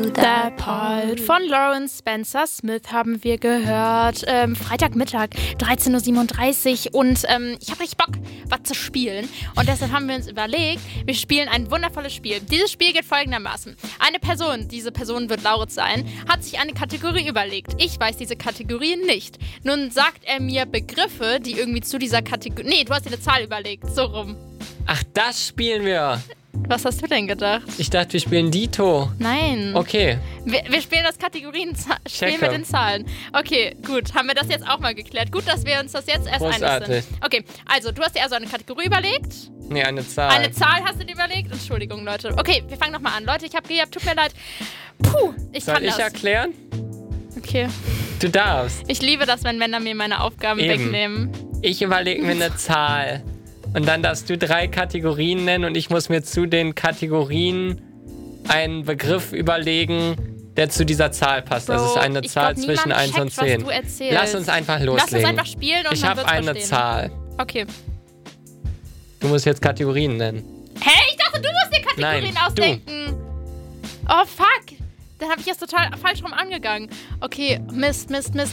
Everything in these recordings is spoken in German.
The Pod von Lawrence Spencer Smith haben wir gehört. Freitagmittag, 13.37 Uhr und ich habe richtig Bock, was zu spielen. Und deshalb haben wir uns überlegt, wir spielen ein wundervolles Spiel. Dieses Spiel geht folgendermaßen. Eine Person, diese Person wird Lauritz sein, hat sich eine Kategorie überlegt. Ich weiß diese Kategorie nicht. Nun sagt er mir Begriffe, die irgendwie zu dieser Kategorie... Nee, du hast dir eine Zahl überlegt, so rum. Ach, das spielen wir. Was hast du denn gedacht? Ich dachte, wir spielen Dito. Nein. Okay. Wir spielen das Kategorien-Spiel mit den Zahlen. Okay, gut. Haben wir das jetzt auch mal geklärt? Gut, dass wir uns das jetzt erst einig sind. Okay, also du hast dir also eine Kategorie überlegt? Nee, eine Zahl. Eine Zahl hast du dir überlegt? Entschuldigung, Leute. Okay, wir fangen nochmal an. Leute, ich habe gehabt, tut mir leid. Puh, ich kann das. Soll ich erklären? Okay. Du darfst. Ich liebe das, wenn Männer mir meine Aufgaben wegnehmen. Ich überlege mir eine Zahl. Und dann darfst du 3 Kategorien nennen und ich muss mir zu den Kategorien einen Begriff überlegen, der zu dieser Zahl passt. Bro, das ist eine Zahl zwischen 1 und 10. Lass uns einfach loslegen. Lass uns einfach spielen und ich man wird's habe eine verstehen. Zahl. Okay. Du musst jetzt Kategorien nennen. Hä? Ich dachte, du musst dir Kategorien ausdenken. Oh, fuck. Dann habe ich das total falsch rum angegangen. Okay, Mist.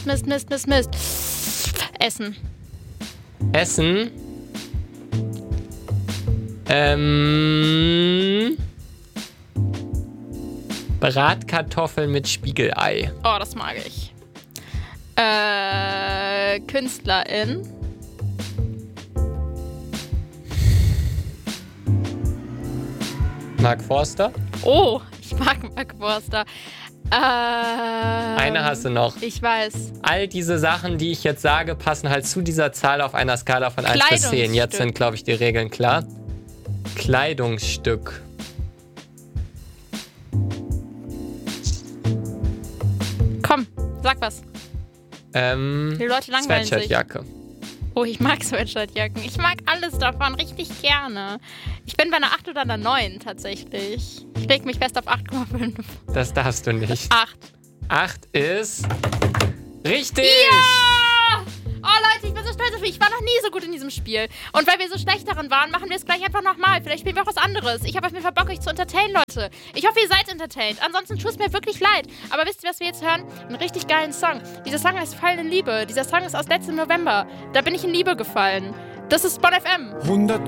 Essen. Essen? Bratkartoffeln mit Spiegelei. Oh, das mag ich. Künstlerin. Mark Forster? Oh, ich mag Mark Forster. Eine hast du noch. Ich weiß. All diese Sachen, die ich jetzt sage, passen halt zu dieser Zahl auf einer Skala von 1 bis 10. Jetzt sind, glaube ich, die Regeln klar. Kleidungsstück. Komm, sag was. Die Leute langweilen sich. Sweatshirtjacke. Oh, ich mag Sweatshirtjacken. Ich mag alles davon richtig gerne. Ich bin bei einer 8 oder einer 9 tatsächlich. Ich leg mich fest auf 8,5. Das darfst du nicht. 8. 8 ist richtig! Ja! Oh Leute, ich bin so stolz auf mich. Ich war noch nie so gut in diesem Spiel. Und weil wir so schlecht darin waren, machen wir es gleich einfach nochmal. Vielleicht spielen wir auch was anderes. Ich habe auf jeden Fall Bock, euch zu entertainen, Leute. Ich hoffe, ihr seid entertained. Ansonsten tut es mir wirklich leid. Aber wisst ihr, was wir jetzt hören? Einen richtig geilen Song. Dieser Song heißt Fallen in Liebe. Dieser Song ist aus letztem November. Da bin ich in Liebe gefallen. Das ist Bonn FM. 100